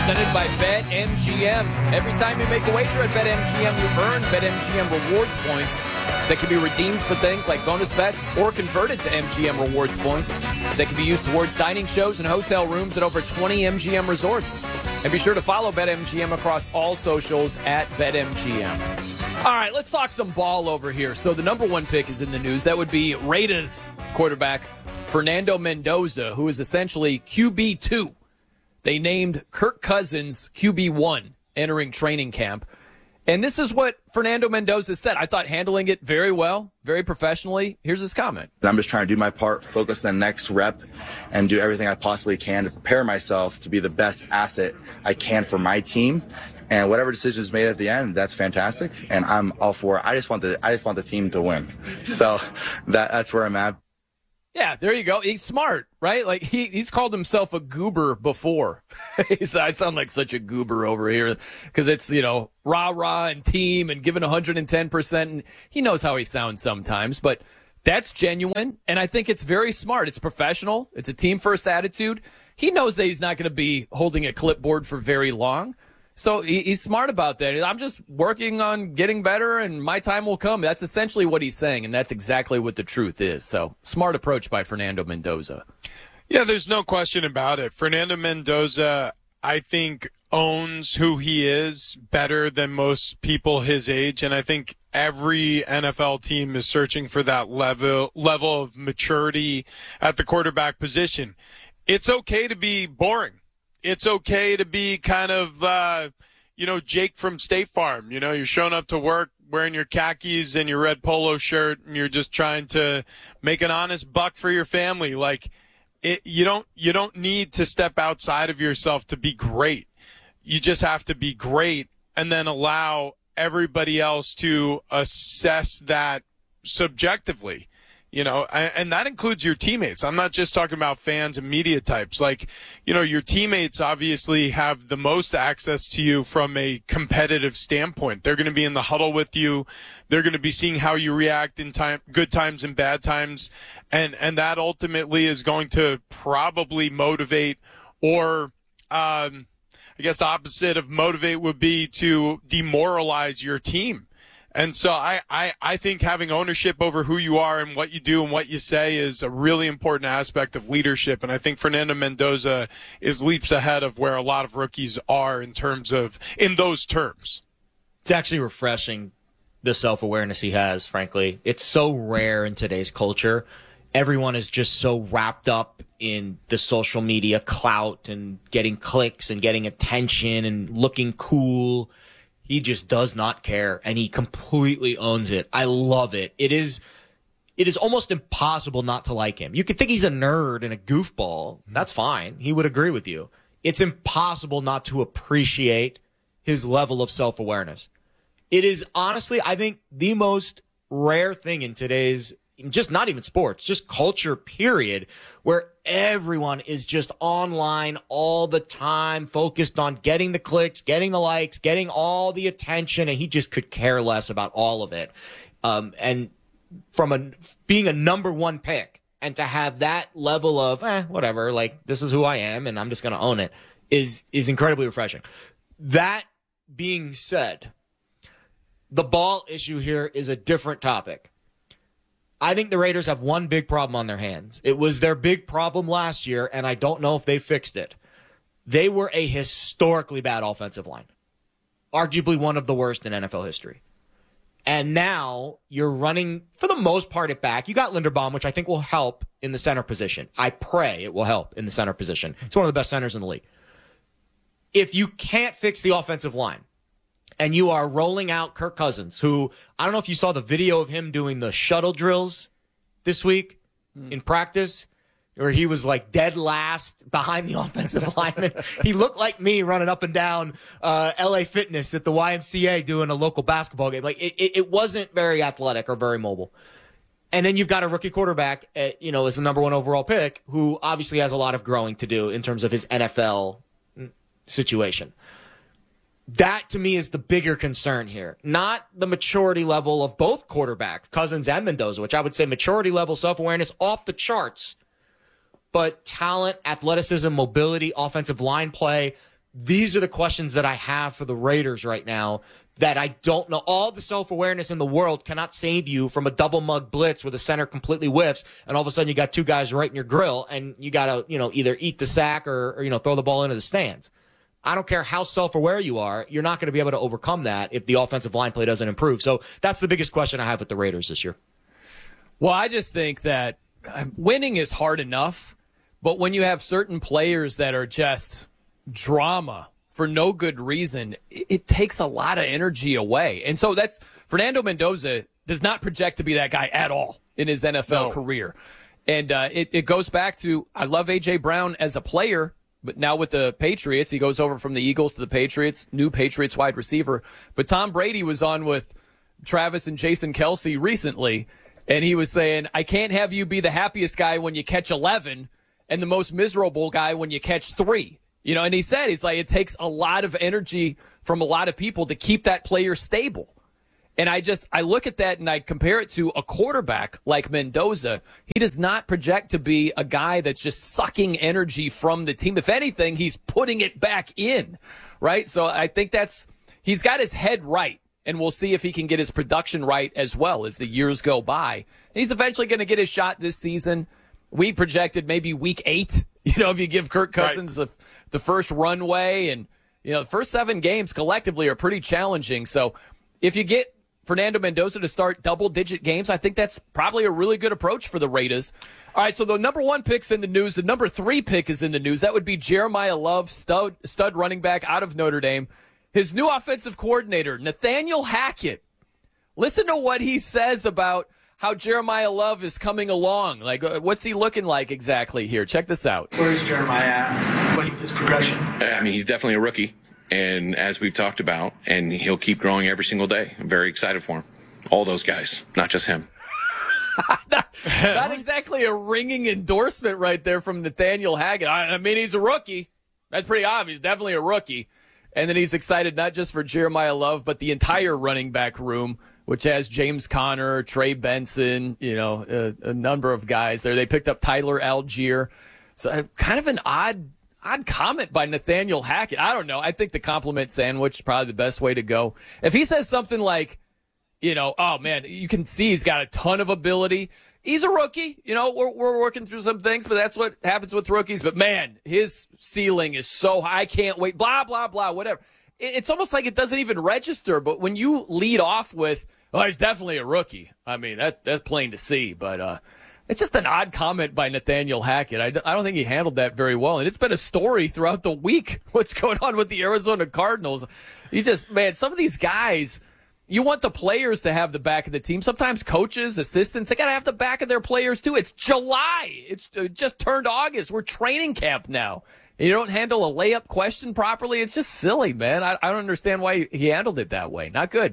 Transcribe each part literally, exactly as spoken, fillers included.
presented by BetMGM. Every time you make a wager at BetMGM, you earn BetMGM rewards points that can be redeemed for things like bonus bets or converted to M G M rewards points that can be used towards dining shows and hotel rooms at over twenty M G M resorts. And be sure to follow BetMGM across all socials at BetMGM. All right, let's talk some ball over here. So the number one pick is in the news. That would be Raiders quarterback Fernando Mendoza, who is essentially Q B two. They named Kirk Cousins Q B one entering training camp. And this is what Fernando Mendoza said. I thought handling it very well, very professionally. Here's his comment. I'm just trying to do my part, focus on the next rep, and do everything I possibly can to prepare myself to be the best asset I can for my team. And whatever decision is made at the end, that's fantastic. And I'm all for it. I just want the I just want the team to win. So that that's where I'm at. Yeah, there you go. He's smart, right? Like he he's called himself a goober before. He's, I sound like such a goober over here because it's, you know, rah-rah and team and giving one hundred ten percent. And he knows how he sounds sometimes, but that's genuine. And I think it's very smart. It's professional. It's a team-first attitude. He knows that he's not going to be holding a clipboard for very long. So he, he's smart about that. I'm just working on getting better, and my time will come. That's essentially what he's saying, and that's exactly what the truth is. So smart approach by Fernando Mendoza. Yeah, there's no question about it. Fernando Mendoza, I think, owns who he is better than most people his age, and I think every N F L team is searching for that level level of maturity at the quarterback position. It's okay to be boring. It's okay to be kind of, uh, you know, Jake from State Farm. You know, you're showing up to work wearing your khakis and your red polo shirt, and you're just trying to make an honest buck for your family. Like, it, you don't you don't need to step outside of yourself to be great. You just have to be great and then allow everybody else to assess that subjectively. You know, and that includes your teammates. I'm not just talking about fans and media types. Like, you know, your teammates obviously have the most access to you from a competitive standpoint. They're going to be in the huddle with you. They're going to be seeing how you react in time, good times and bad times. And, and that ultimately is going to probably motivate or, um, I guess the opposite of motivate would be to demoralize your team. And so I, I, I think having ownership over who you are and what you do and what you say is a really important aspect of leadership. And I think Fernando Mendoza is leaps ahead of where a lot of rookies are in terms of, in those terms. It's actually refreshing, the self-awareness he has, frankly. It's so rare in today's culture. Everyone is just so wrapped up in the social media clout and getting clicks and getting attention and looking cool. He just does not care, and he completely owns it. I love it. It is it is almost impossible not to like him. You could think he's a nerd and a goofball. That's fine. He would agree with you. It's impossible not to appreciate his level of self-awareness. It is honestly, I think, the most rare thing in today's, just not even sports, just culture, period, where everyone is just online all the time, focused on getting the clicks, getting the likes, getting all the attention, and he just could care less about all of it. Um, and from a being a number one pick, and to have that level of, eh, whatever, like, this is who I am, and I'm just going to own it, is is incredibly refreshing. That being said, the ball issue here is a different topic. I think the Raiders have one big problem on their hands. It was their big problem last year, and I don't know if they fixed it. They were a historically bad offensive line, arguably one of the worst in N F L history. And now you're running, for the most part, it back. You got Linderbaum, which I think will help in the center position. I pray it will help in the center position. It's one of the best centers in the league. If you can't fix the offensive line, and you are rolling out Kirk Cousins, who, I don't know if you saw the video of him doing the shuttle drills this week mm. in practice, where he was like dead last behind the offensive lineman. He looked like me running up and down uh, L A Fitness at the Y M C A doing a local basketball game. Like it, it, it wasn't very athletic or very mobile. And then you've got a rookie quarterback, at, you know, as the number one overall pick, who obviously has a lot of growing to do in terms of his N F L situation. That, to me, is the bigger concern here. Not the maturity level of both quarterbacks, Cousins and Mendoza, which I would say maturity level, self-awareness off the charts. But talent, athleticism, mobility, offensive line play, these are the questions that I have for the Raiders right now that I don't know. All the self-awareness in the world cannot save you from a double mug blitz where the center completely whiffs, and all of a sudden you got two guys right in your grill, and you got to, you know, either eat the sack or, or, you know, throw the ball into the stands. I don't care how self-aware you are, you're not going to be able to overcome that if the offensive line play doesn't improve. So that's the biggest question I have with the Raiders this year. Well, I just think that winning is hard enough, but when you have certain players that are just drama for no good reason, it takes a lot of energy away. And so that's Fernando Mendoza does not project to be that guy at all in his N F L no. career. And uh, it, it goes back to, I love A J. Brown as a player, but now with the Patriots, he goes over from the Eagles to the Patriots, new Patriots wide receiver. But Tom Brady was on with Travis and Jason Kelce recently, and he was saying, I can't have you be the happiest guy when you catch eleven and the most miserable guy when you catch three. You know, and he said, it's like it takes a lot of energy from a lot of people to keep that player stable. And I just, I look at that and I compare it to a quarterback like Mendoza. He does not project to be a guy that's just sucking energy from the team. If anything, he's putting it back in, right? So I think that's, he's got his head right. And we'll see if he can get his production right as well as the years go by. And he's eventually going to get his shot this season. We projected maybe week eight, you know, if you give Kirk Cousins right. the, the first runway. And, you know, the first seven games collectively are pretty challenging. So if you get Fernando Mendoza to start double-digit games, I think that's probably a really good approach for the Raiders. All right, so the number one pick's in the news. The number three pick is in the news. That would be Jeremiah Love, stud, stud running back out of Notre Dame. His new offensive coordinator, Nathaniel Hackett. Listen to what he says about how Jeremiah Love is coming along. Like, what's he looking like exactly here? Check this out. Where is Jeremiah at? What is his progression? I mean, he's definitely a rookie. And as we've talked about, and he'll keep growing every single day. I'm very excited for him. All those guys, not just him. not, not exactly a ringing endorsement right there from Nathaniel Hackett. I, I mean, he's a rookie. That's pretty obvious. Definitely a rookie. And then he's excited not just for Jeremiah Love, but the entire running back room, which has James Conner, Trey Benson, you know, a, a number of guys there. They picked up Tyler Algier. So kind of an odd Odd comment by Nathaniel Hackett. I don't know. I think the compliment sandwich is probably the best way to go. If he says something like, you know, oh, man, you can see he's got a ton of ability. He's a rookie. You know, we're, we're working through some things, but that's what happens with rookies. But, man, his ceiling is so high. I can't wait. Blah, blah, blah, whatever. It, it's almost like it doesn't even register. But when you lead off with, oh, he's definitely a rookie, I mean, that, that's plain to see. But, uh, it's just an odd comment by Nathaniel Hackett. I don't think he handled that very well. And it's been a story throughout the week, what's going on with the Arizona Cardinals. You just, man, some of these guys, you want the players to have the back of the team. Sometimes coaches, assistants, they got to have the back of their players too. It's July. It's it just turned August. We're training camp now. And you don't handle a layup question properly. It's just silly, man. I, I don't understand why he handled it that way. Not good.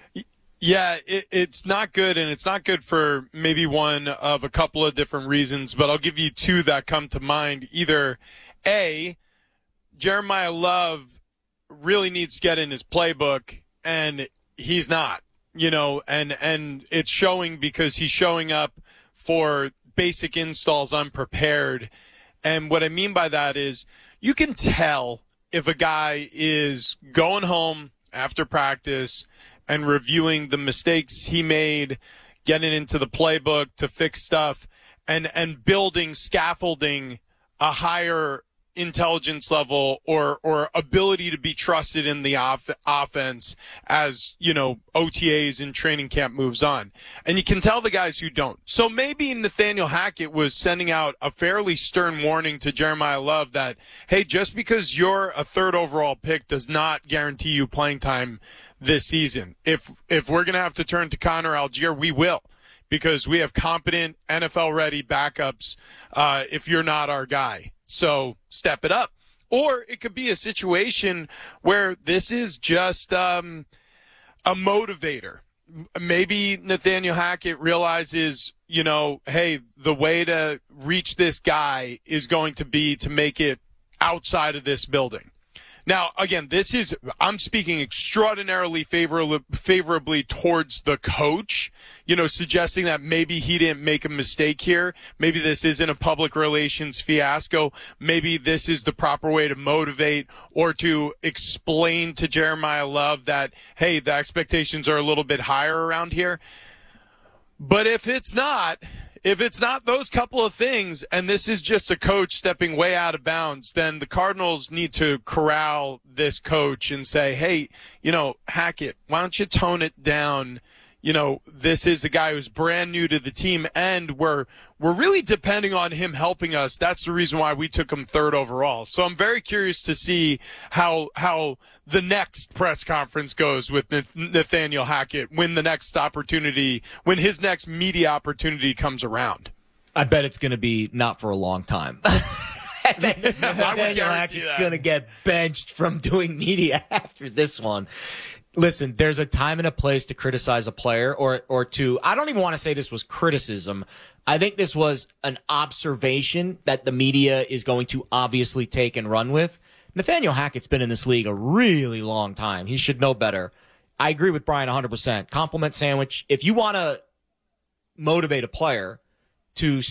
Yeah, it, it's not good, and it's not good for maybe one of a couple of different reasons, but I'll give you two that come to mind. Either, A, Jeremiah Love really needs to get in his playbook, and he's not, you know, and, and it's showing because he's showing up for basic installs unprepared. And what I mean by that is you can tell if a guy is going home after practice and reviewing the mistakes he made, getting into the playbook to fix stuff, and, and building, scaffolding a higher intelligence level or, or ability to be trusted in the off, offense as, you know, O T As and training camp moves on. And you can tell the guys who don't. So maybe Nathaniel Hackett was sending out a fairly stern warning to Jeremiah Love that, hey, just because you're a third overall pick does not guarantee you playing time this season. If if we're going to have to turn to Conner Algier, we will, because we have competent N F L-ready backups uh, if you're not our guy. So step it up. Or it could be a situation where this is just um, a motivator. Maybe Nathaniel Hackett realizes, you know, hey, the way to reach this guy is going to be to make it outside of this building. Now, again, this is, I'm speaking extraordinarily favorably, favorably towards the coach, you know, suggesting that maybe he didn't make a mistake here. Maybe this isn't a public relations fiasco. Maybe this is the proper way to motivate or to explain to Jeremiah Love that, hey, the expectations are a little bit higher around here. But if it's not, if it's not those couple of things, and this is just a coach stepping way out of bounds, then the Cardinals need to corral this coach and say, hey, you know, Hackett, why don't you tone it down? You know, this is a guy who's brand new to the team, and we're we're really depending on him helping us. That's the reason why we took him third overall. So I'm very curious to see how how the next press conference goes with Nathaniel Hackett when the next opportunity, when his next media opportunity comes around. I bet it's going to be not for a long time. Nathaniel Hackett's going to get benched from doing media after this one. Listen, there's a time and a place to criticize a player or or to, I don't even want to say this was criticism. I think this was an observation that the media is going to obviously take and run with. Nathaniel Hackett's been in this league a really long time. He should know better. I agree with Brian one hundred percent. Compliment sandwich. If you want to motivate a player to